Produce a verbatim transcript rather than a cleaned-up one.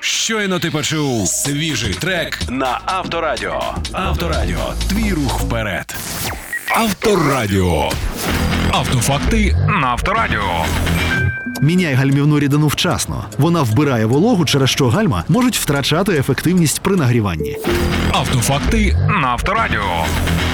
Щойно ти почув свіжий трек на Авторадіо. Авторадіо. Твій рух вперед. Авторадіо. Автофакти на Авторадіо. Міняй гальмівну рідину вчасно. Вона вбирає вологу, через що гальма можуть втрачати ефективність при нагріванні. Автофакти на Авторадіо.